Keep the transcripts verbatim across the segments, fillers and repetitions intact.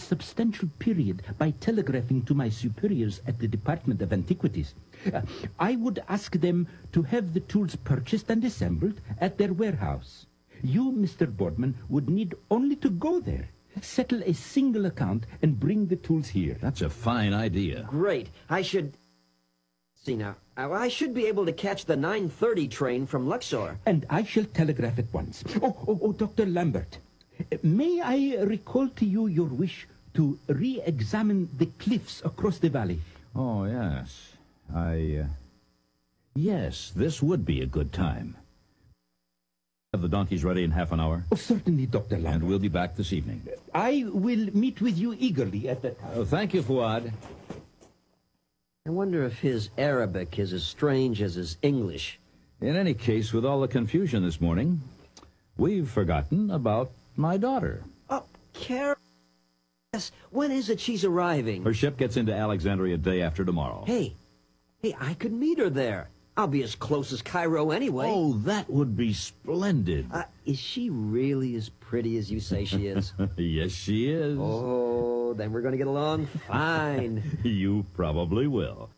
substantial period by telegraphing to my superiors at the Department of Antiquities. Uh, I would ask them to have the tools purchased and assembled at their warehouse. You, Mister Boardman, would need only to go there, settle a single account, and bring the tools here. That's a fine idea. Great. I should... See now, I should be able to catch the nine thirty train from Luxor. And I shall telegraph at once. Oh, oh, oh, Doctor Lambert, may I recall to you your wish to re-examine the cliffs across the valley? Oh, yes. I, uh... Yes, this would be a good time. Have the donkeys ready in half an hour? Oh, certainly, Doctor Lambert. And we'll be back this evening. I will meet with you eagerly at that time. Oh, thank you, Fuad. I wonder if his Arabic is as strange as his English. In any case, with all the confusion this morning, we've forgotten about my daughter. Oh, Carol. Yes, when is it she's arriving? Her ship gets into Alexandria a day after tomorrow. Hey, hey, I could meet her there. I'll be as close as Cairo anyway. Oh, that would be splendid. Uh, is she really as pretty as you say she is? Yes, she is. Oh, then we're going to get along fine. You probably will.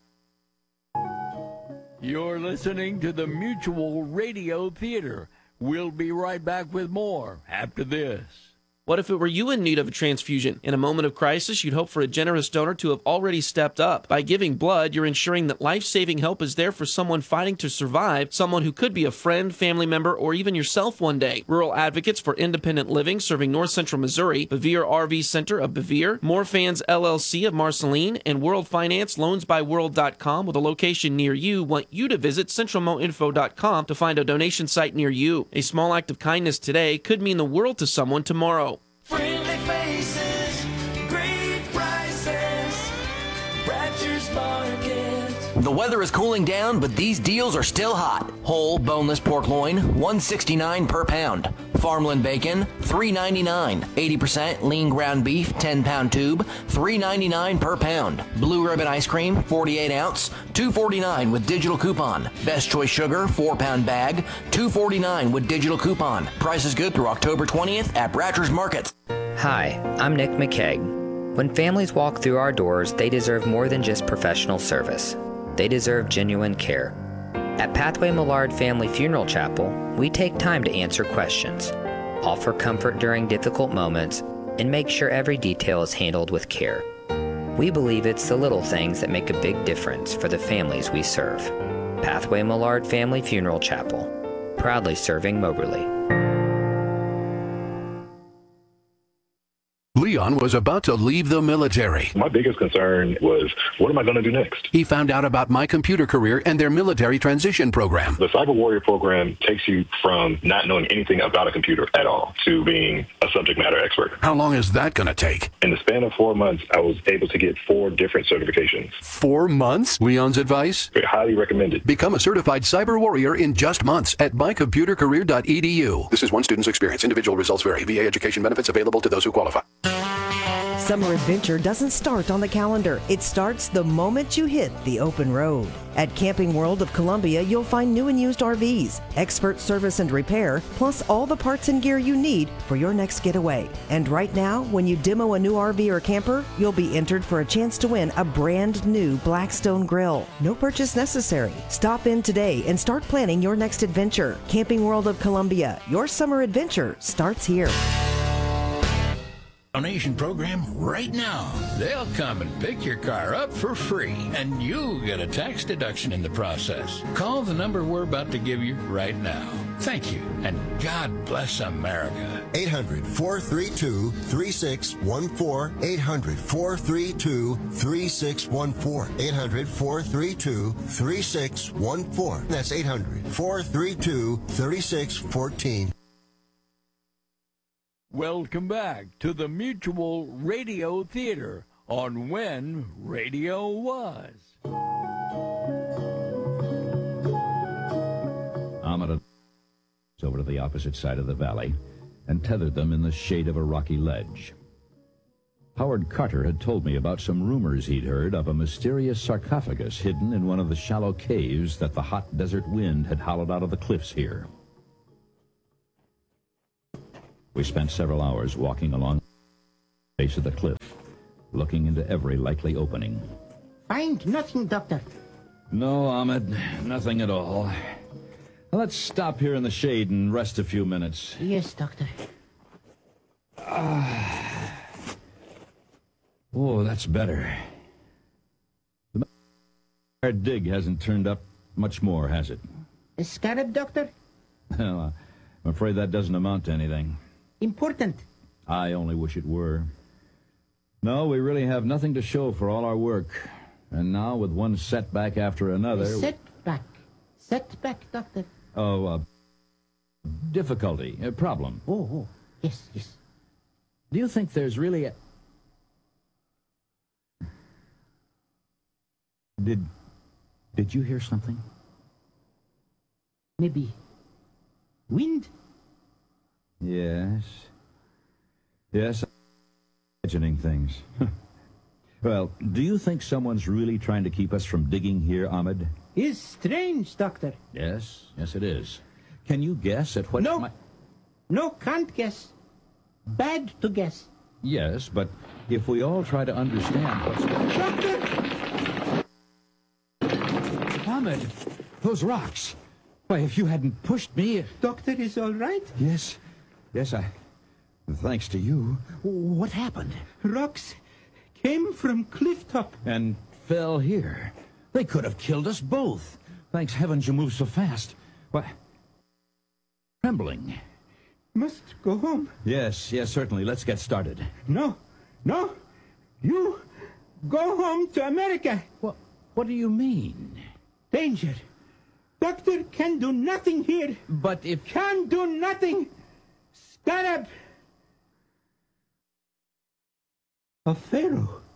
You're listening to the Mutual Radio Theater. We'll be right back with more after this. What if it were you in need of a transfusion? In a moment of crisis, you'd hope for a generous donor to have already stepped up. By giving blood, you're ensuring that life-saving help is there for someone fighting to survive, someone who could be a friend, family member, or even yourself one day. Rural Advocates for Independent Living serving North Central Missouri, Bevere R V Center of Bevere, More Fans L L C of Marceline, and World Finance Loans by World dot com with a location near you want you to visit central mo info dot com to find a donation site near you. A small act of kindness today could mean the world to someone tomorrow. Friendly faces, great prices, Bratcher's Market. The weather is cooling down, but these deals are still hot. Whole boneless pork loin, one dollar sixty-nine per pound. Farmland bacon, three dollars and ninety-nine cents. eighty percent lean ground beef, ten pound tube, three dollars and ninety-nine cents per pound. Blue Ribbon ice cream, forty-eight ounce, two dollars and forty-nine cents with digital coupon. Best Choice sugar, four pound bag, two dollars and forty-nine cents with digital coupon. Price is good through October twentieth at Bratcher's Market. Hi, I'm Nick McKeag. When families walk through our doors, they deserve more than just professional service. They deserve genuine care. At Pathway Millard Family Funeral Chapel, we take time to answer questions, offer comfort during difficult moments, and make sure every detail is handled with care. We believe it's the little things that make a big difference for the families we serve. Pathway Millard Family Funeral Chapel, proudly serving Moberly. Leon was about to leave the military. My biggest concern was, what am I going to do next? He found out about My Computer Career and their military transition program. The Cyber Warrior program takes you from not knowing anything about a computer at all to being a subject matter expert. How long is that going to take? In the span of four months, I was able to get four different certifications. Four months? Leon's advice? Very highly recommended. Become a certified cyber warrior in just months at my computer career dot e d u. This is one student's experience. Individual results vary. V A education benefits available to those who qualify. Summer adventure doesn't start on the calendar. It starts the moment you hit the open road. At Camping World of Columbia, you'll find new and used R Vs, expert service and repair, plus all the parts and gear you need for your next getaway. And right now, when you demo a new R V or camper, you'll be entered for a chance to win a brand new Blackstone grill. No purchase necessary. Stop in today and start planning your next adventure. Camping World of Columbia, your summer adventure starts here. Donation program right now. They'll come and pick your car up for free, and you'll get a tax deduction in the process. Call the number we're about to give you right now. Thank you, and God bless America. eight hundred, four three two, three six one four. eight hundred, four three two, three six one four. eight hundred, four three two, three six one four. That's eight hundred, four three two, three six one four. Welcome back to the Mutual Radio Theater on When Radio Was. Amada over to the opposite side of the valley and tethered them in the shade of a rocky ledge. Howard Carter had told me about some rumors he'd heard of a mysterious sarcophagus hidden in one of the shallow caves that the hot desert wind had hollowed out of the cliffs here. We spent several hours walking along the base of the cliff, looking into every likely opening. Find nothing, Doctor. No, Ahmed, nothing at all. Let's stop here in the shade and rest a few minutes. Yes, Doctor. Ah. Oh, that's better. The dig hasn't turned up much more, has it? A scarab, Doctor? Well, I'm afraid that doesn't amount to anything. Important. I only wish it were. No, we really have nothing to show for all our work. And now, with one setback after another... A setback. Setback, Doctor. Oh, uh, difficulty, a problem. Oh, oh, yes, yes. Do you think there's really a... Did... Did you hear something? Maybe... wind? Yes. Yes, I'm imagining things. Well, do you think someone's really trying to keep us from digging here, Ahmed? Is strange, Doctor. Yes, yes it is. Can you guess at what... No. might- No, can't guess. Bad to guess. Yes, but if we all try to understand what's... Doctor! Ahmed, those rocks. Why, if you hadn't pushed me... Doctor is all right? Yes, yes, I... Thanks to you. What happened? Rocks came from cliff top. And fell here. They could have killed us both. Thanks heavens you moved so fast. What? Trembling. Must go home. Yes, yes, certainly. Let's get started. No, no. You go home to America. What, what do you mean? Danger. Doctor can do nothing here. But if... Can do nothing. Scarab. A pharaoh.